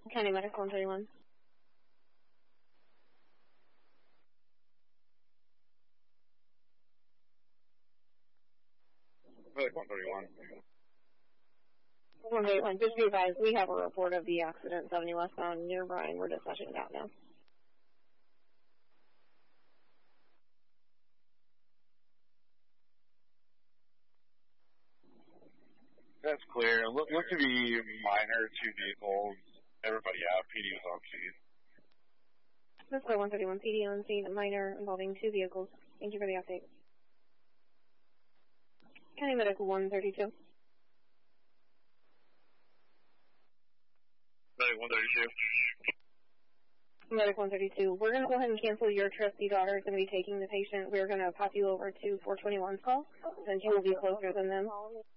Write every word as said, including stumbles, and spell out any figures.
County Medical one thirty-one. Medic one thirty-one. one thirty-one, just be advised, we have a report of the accident seventy westbound near Bryan. We're dispatching it out now. That's clear. Look, look to be minor, two vehicles. Everybody out. P D was on scene. That's for one thirty-one P D on scene, a minor involving two vehicles. Thank you for the update. County Medical one thirty-two. Medic one thirty-two. Medic one thirty-two. We're going to go ahead and cancel your trip. The daughter is going to be taking the patient. We're going to pop you over to four twenty-one's call, since you will be closer than them.